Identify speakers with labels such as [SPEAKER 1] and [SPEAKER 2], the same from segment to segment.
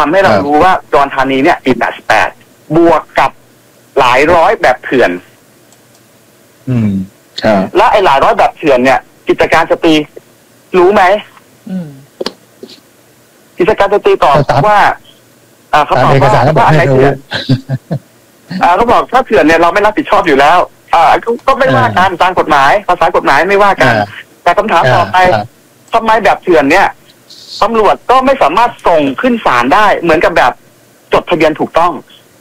[SPEAKER 1] ำให้เรารู้ว่าอุดรธานีเนี่ยมี88บวกกับหลายร้อยแบบเถื่อนและไอ้หลายร้อยแบบเถื่อนเนี่ยกิจการสตรีรู้ไหมกิจการสตรีตอบว่าเขาบอกว่าอะไรเถื่อนเขาบอกถ้าเถื่อนเนี่ยเราไม่รับผิดชอบอยู่แล้วก็ไม่ว่ากันตามกฎหมายภาษากฎหมายไม่ว่ากันแต่คำถามต่อไปทำไมแบบเถื่อนเนี่ยตำรวจก็ไม่สามารถส่งขึ้นศาลได้เหมือนกับแบบจดทะเบียนถูกต้อง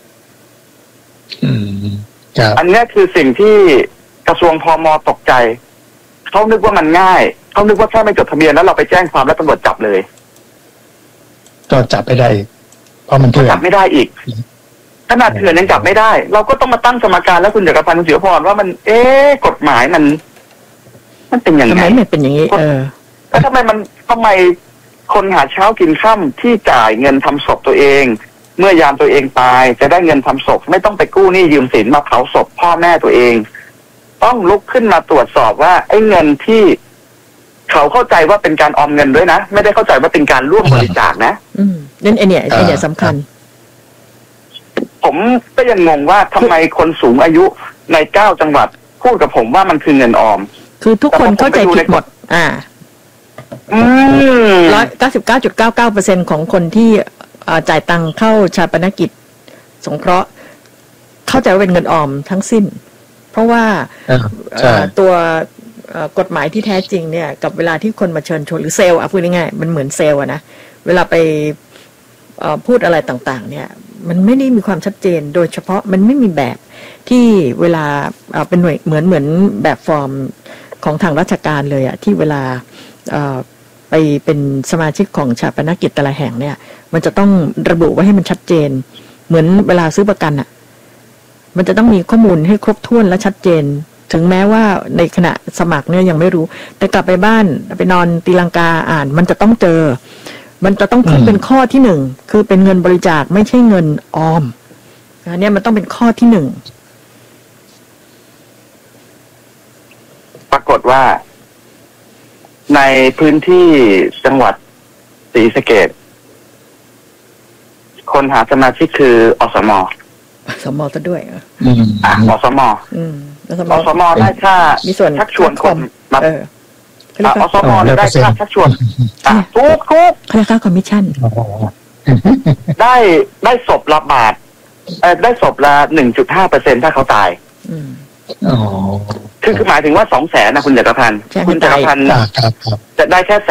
[SPEAKER 1] อันนี้คือสิ่งที่กระทรวงพม.ตกใจเขานึกว่ามันง่ายเขานึกว่าแค่ไม่จดทะเบียนแล้วเราไปแจ้งความแล้วตำรวจจับเลย
[SPEAKER 2] ก็จับไม่ได้เพราะมันเถื่อน
[SPEAKER 1] จับไม่ได้อีกขนาดเถื่อนยังจับไม่ได้เราก็ต้องมาตั้งสมการแล้วคุณจักรพันธ์คุณเสือพรว่ามันกฎหมายมันเป็นยังไง
[SPEAKER 3] ทำไมไม่เป็นอย่างนี้
[SPEAKER 1] แล้วทำไมคนหาเช้ากินค่ำที่จ่ายเงินทำศพตัวเองเมื่อยามตัวเองตายจะได้เงินทำศพไม่ต้องไปกู้หนี้ยืมสินมาเผาศพพ่อแม่ตัวเองต้องลุกขึ้นมาตรวจสอบว่าไอ้เงินที่เขาเข้าใจว่าเป็นการออมเงินด้วยนะไม่ได้เข้าใจว่าเป็นการร่วมบริจาคนะ
[SPEAKER 3] นั่นไอเนี่ยสำคัญ
[SPEAKER 1] ผมก็ยังงงว่าทำไมคนสูงอายุใน9 จังหวัดพูดกับผมว่ามันคือเงินออม
[SPEAKER 3] คือทุกคนเข้าใจผิดหมด99.99% ของคนที่จ่ายตังค์เข้าชาปนกิจสงเคราะห์เข้าใจว่าเป็นเงินออมทั้งสิ้นเพราะว่าตัวกฎหมายที่แท้จริงเนี่ยกับเวลาที่คนมาเชิญชวนหรือเซลล์พูดง่ายๆมันเหมือนเซลล์นะเวลาไปพูดอะไรต่างๆเนี่ยมันไม่ได้มีความชัดเจนโดยเฉพาะมันไม่มีแบบที่เวลาเป็นหน่วยเหมือนแบบฟอร์มของทางราชการเลยที่เวลาไปเป็นสมาชิกของชาปนกิจแต่ละแห่งเนี่ยมันจะต้องระบุไว้ให้มันชัดเจนเหมือนเวลาซื้อประกันมันจะต้องมีข้อมูลให้ครบถ้วนและชัดเจนถึงแม้ว่าในขณะสมัครเนี่ยยังไม่รู้แต่กลับไปบ้านไปนอนตีลังกาอ่านมันจะต้องเจอมันจะต้องขึ้นเป็นข้อที่1คือเป็นเงินบริจาคไม่ใช่เงินออมเนี่ยมันต้องเป็นข้อที่
[SPEAKER 1] 1ปรากฏว่าในพื้นที่จังหวัดศรีสะเกษคนหาสมาชิกคืออสม.
[SPEAKER 3] ซะด้วย
[SPEAKER 1] อสม.ได้ค่าชักชวนคนมาอสม.ได้ค่าชักชวนทุก
[SPEAKER 3] เขาเรียกค่าคอมมิชชั่น
[SPEAKER 1] ได้ศพละบาทได้ศพละ 1.5% ถ้าเขาตายคือหมายถึงว่า 200,000 นะคุณจักรพันธ์คุณจักรพันธ์จะได้แค่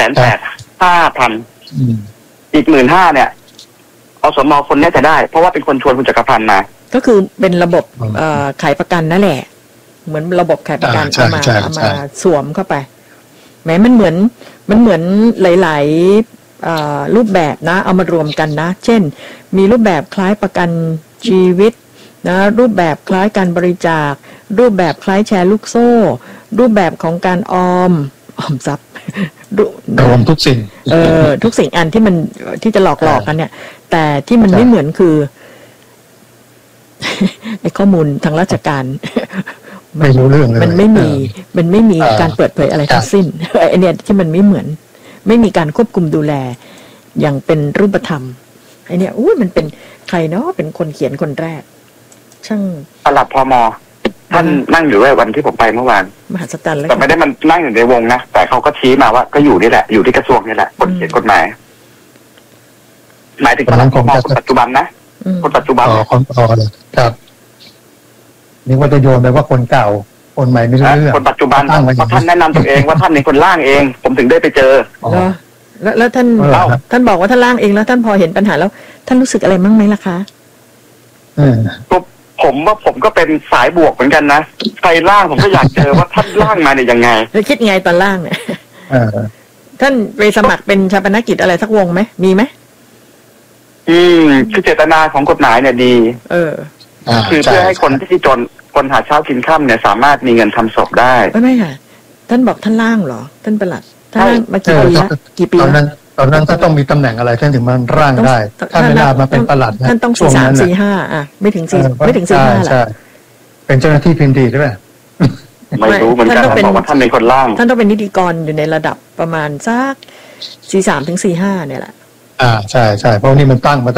[SPEAKER 1] 185,000อีก 15,000 เนี่ยอสม.คนนี้จะได้เพราะว่าเป็นคนชวนคุณจักรพันธ์มา
[SPEAKER 3] ก็คือเป็นระบบขายประกันนั่นแหละเหมือนระบบขายประกันเอามาสวมเข้าไปแม้มันเหมือนหลายๆรูปแบบนะเอามารวมกันนะเช่นมีรูปแบบคล้ายประกันชีวิตนะรูปแบบคล้ายการบริจาครูปแบบคล้ายแชร์ลูกโซ่รูปแบบของการออมทรัพย์
[SPEAKER 2] รวมทุกสิ่ง
[SPEAKER 3] ทุกสิ่งอันที่มันที่จะหลอกกันเนี่ยแต่ที่มันไม่เหมือนคือไอ้ข้อมูลทางราชการ
[SPEAKER 2] ไม่รู้เรื่องเลย
[SPEAKER 3] มันไม่มีการเปิดเผยอะไรทั้งสิ้นไอ้เนี่ยที่มันไม่เหมือนไม่มีการควบคุมดูแลอย่างเป็นรูปธรรมไอ้เนี่ยมันเป็นใครเนาะเป็นคนเขียนคนแรกช่าง
[SPEAKER 1] ปลัดพม.ท่านนั่งอยู่ด้วยวันที่ผมไปเมื่อวาน
[SPEAKER 3] มหัศจรรย์เลย
[SPEAKER 1] แต่ไม่ได้มันนั่งอยู่ในวงนะแต่เขาก็ชี้มาว่าก็อยู่นี่แหละอยู่ที่กระทรวงนี่แหละคนเขียนกฎหมายหมายถึงปลัดพม.คนปัจจุบันนะคนปัจจุบัน
[SPEAKER 2] เลยครับนี่ว่าจะโยนไปว่าคนเก่าคนใหม่ไม่รู้เรื่อง
[SPEAKER 1] คนปัจจุบันเพราะท่านแนะนำตัวเองว่าท่านเป็นคนร่างเองผมถึงได้ไปเจอ
[SPEAKER 3] แล้วท่านบอกว่าท่านร่างเองแล้วท่านพอเห็นปัญหาแล้วท่านรู้สึกอะไรมั้งไหมล่ะคะ
[SPEAKER 1] ผมก็เป็นสายบวกเหมือนกันนะใครร่างผมก็อยากเจอว่าท่านร่างมาเนี่ยยังไง
[SPEAKER 3] คิดไงตอนร่างเนี่ยท่านไปสมัครเป็นชาปนกิจอะไรสักวงไหมมีไหม
[SPEAKER 1] คือเจตนาของกฎหมายเนี่ยดีคือเพื่อให้คนที่จนคนหาเช้ากินค่ำเนี่ยสามารถมีเงินทำศพได้
[SPEAKER 3] ไม่ค่ะท่านบอกท่านร่างเหรอท่านประหลัดท่านมากี่ปี
[SPEAKER 2] ตอนนั้นถ้าต้องมีตำแหน่งอะไรท่านถึงมันร่างได้ท่านเวลามาเป็นประหลัด
[SPEAKER 3] ท่านต้อง4 3 4 5ไม่ถึง4-5แหละ
[SPEAKER 2] เป็นเจ้าหน้าที่พิมพ์ดีใช่ไหม
[SPEAKER 1] ไม่รู้เหมือนกันบอกว่าท่านเป็นคนร่าง
[SPEAKER 3] ท่านต้องเป็นนิติกรอยู่ในระดับประมาณสัก43-45เนี่ยแหละ
[SPEAKER 2] ใช่เพราะนี่มันตั้งมา